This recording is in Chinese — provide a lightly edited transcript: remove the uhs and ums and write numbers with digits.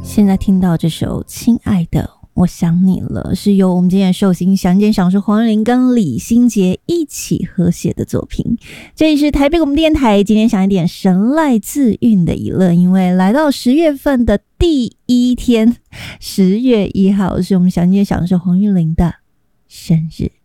现在听到这首《亲爱的我想你了》，是由我们今天的寿星想见想是黄韵玲跟李心洁一起合写的作品。这里是台北广播电台，今天想一点神来自韵的一乐，因为来到10月份的第一天，10月1号是我们想见想是黄韵玲的生日。